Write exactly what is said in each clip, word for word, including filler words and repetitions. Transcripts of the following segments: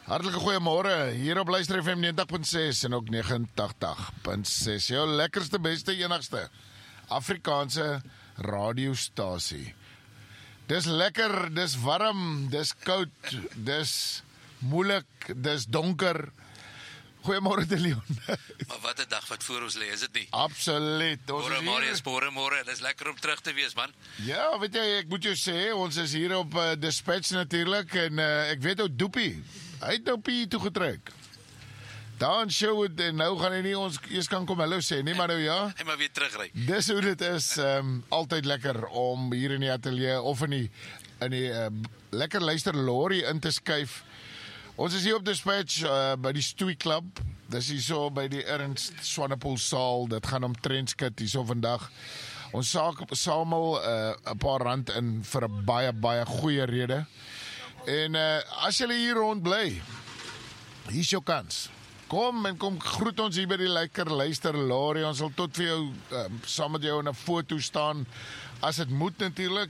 Hartlike goeiemôre, hier op Luister F M negentig punt ses en ook negentig punt ses. Jou lekkerste, beste, enigste Afrikaanse radiostasie. Dis lekker, dis warm, dis koud, dis moeilik, dis donker. Goeiemôre te Leon. Maar wat 'n dag wat voor ons lê, is dit nie? Absoluut. Môre, Marius, môre, môre. Dis lekker om terug te wees, man. Ja, weet jy, ek moet jou sê, ons is hier op uh, Dispatch natuurlik en uh, ek weet ou Doopie, hy het nou P I toegetrek. Dan show het, en nou gaan hy nie ons eers kan kom hallo sê nie, maar nou ja. Hy maar weer terugry. Dis hoe dit is, um, altyd lekker om hier in die ateljee of in die, in die uh, lekker luister lorry in te skuif. Ons is hier op Dispatch uh, by die Stoei Club. Dis hier so by die Ernst Swanepoel saal. Dit gaan om trendskit hier so vandag. Ons saak samel 'n uh, paar rand in vir 'n baie baie goeie rede. En uh, as jy hier rond bly, hier is jou kans. Kom en kom groet ons hier by die lekker luister lorry. Ons sal tot vir jou uh, saam met jou in 'n foto staan as dit moet natuurlik.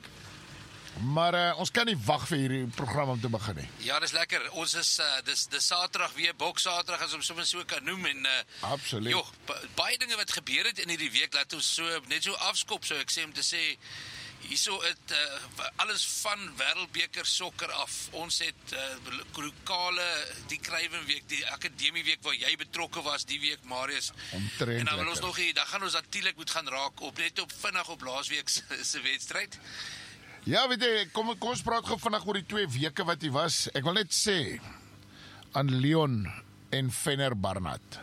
Maar uh, ons kan nie wag vir hierdie program om te begin nie. Ja, dis lekker. Ons is uh, dis dis Saterdag weer, Boksaterdag as ons sommer so kan noem en uh, absoluut. Joh, baie dinge wat gebeur het in hierdie week laat ons so net so afskop, so ek sê om te sê hierso het uh, alles van Wêreldbeker sokker af. Ons het uh, lokale die Kruiwenweek, die Akademieweek waar jy betrokke was die week, Marius. Omtrent en dan wil lekker. ons nog hier, dan gaan ons natuurlik moet gaan raak op net op vinnig op laasweek se wedstryd. Ja, weet jy, kom, kom ons praat gou vandag oor die twee weke wat hy was. Ek wil net sê aan Leon en Fenner Barnard.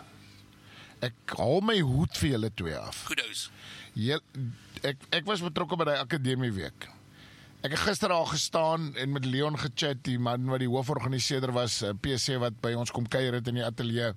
Ek haal my hoed vir julle twee af. Kudos. Jy, ek, ek was betrokke by die Akademieweek. Ek het gister al gestaan en met Leon gechat, die man wat die hooforganiseerder was, P C wat by ons kom kuier het in die ateljee.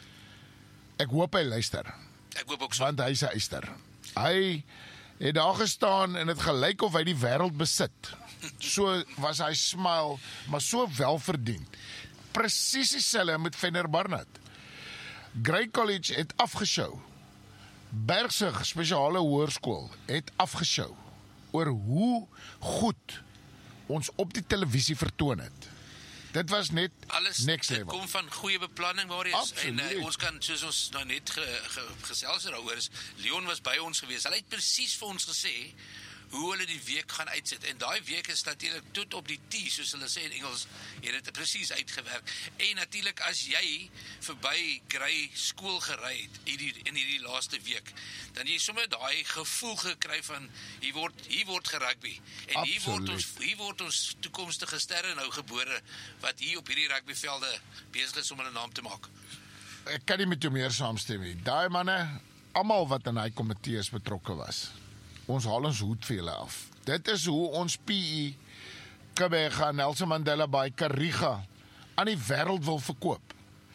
Ek hoop hy luister. Ek hoop ook so. Want hy is 'n eister. Hy het daar gestaan en het gelyk of hy die wêreld besit. So was hy smile, maar so welverdiend. Presies dieselfde met Fenner Barnard. Grey College het afgeshow. Bergsig spesiale hoërskool het afgeshow oor hoe goed ons op die televisie vertoon het. Dit was net alles next level. Dit kom van goeie beplanning, Marius. En uh, ons kan, soos ons nou net ge, ge, gesels daaroor is, Leon was by ons gewees. Hulle het presies vir ons gesê hoe hulle die week gaan uitsit. En daai week is natuurlik tot op die T, soos hulle sê in Engels, het dit presies uitgewerk. En natuurlik as jy verby Grey skool gery het hierdie, in hierdie laaste week, dan jy sommer daai gevoel gekry van hier word hier word gerugby. En Absoluut. hier word ons hier word ons toekomstige sterre nou gebore wat hier op hierdie rugbyvelde besig is om hulle naam te maak. Ek kan nie met jou meer saamstem nie. Daai manne, almal wat in hy komitees betrokke was. Ons haal ons hoed vir julle af. Dit is hoe ons P I, Kebega, Nelson Mandela Bay, Kariga aan die wêreld wil verkoop.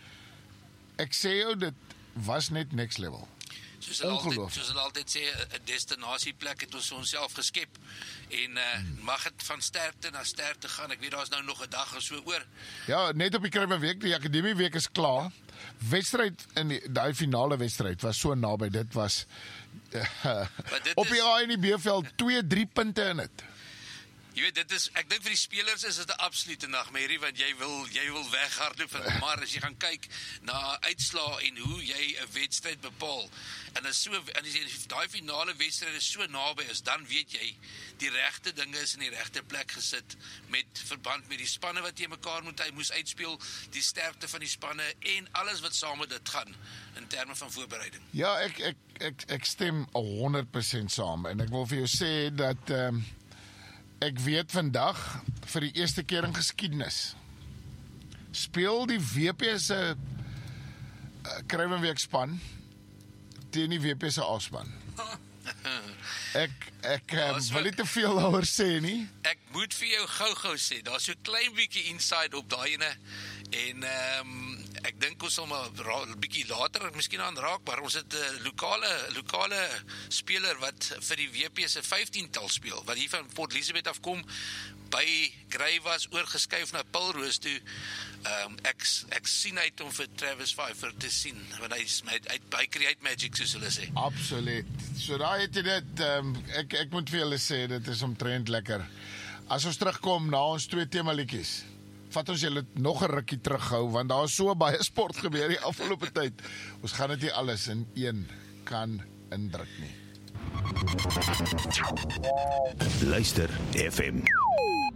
Ek sê jou, dit was net next level. Soos hulle altyd, soos hulle altyd sê, 'n destinasieplek het ons onsself geskep en uh, hmm. mag dit van sterkte na sterkte gaan. Ek weet daar's nou nog 'n dag of so oor. Ja, net op die Kruiwenweek, die Akademieweek is klaar. Wedstryd in die daai finale wedstryd was so naby. Dit was uh, op die A en die B-veld twee drie punte in dit. Jy weet, dit is, ek dink vir die spelers is dit 'n absolute nagmerrie, want jy wil jy wil weghardloop van, maar as jy gaan kyk na uitslae en hoe jy 'n wedstryd bepaal, en is so, en as jy daai finale wedstryd is so naby is, dan weet jy die regte dinge is in die regte plek gesit met verband met die spanne wat jy mekaar moet hy moes uitspeel, die sterkte van die spanne en alles wat saam met dit gaan in terme van voorbereiding. Ja, ek ek ek ek stem honderd persent saam en ek wil vir jou sê dat ehm um, ek weet vandag, vir die eerste keer in geskiedenis, speel die W P se uh, Kruiwenweek span teen die W P se A-span. Ek ek uh, wil nie te veel daaroor sê nie. Ek moet vir jou gou-gou sê, daar's so 'n klein bietjie inside op daai ene en ehm um, ek dink ons sal maar 'n bietjie later miskien aan raak, maar ons het 'n uh, lokale lokale speler wat vir die W P se vyftien-tal speel, wat hier van Port Elizabeth afkom, by Grey was oorgeskuif na Pilrose toe. Ehm um, ek ek sien uit om vir Travis Pfeiffer te sien, want hy is met hy, hy create magic, soos hulle sê. Absoluut. So daai het jy dit um, ek ek moet vir julle sê dit is omtrent lekker. As ons terugkom na ons twee tema liedjies vat ons julle nog 'n rukkie terughou, want daar is so baie sport gebeur die afgelope tyd. Ons gaan dit nie alles in een kan indruk nie. Luister F M.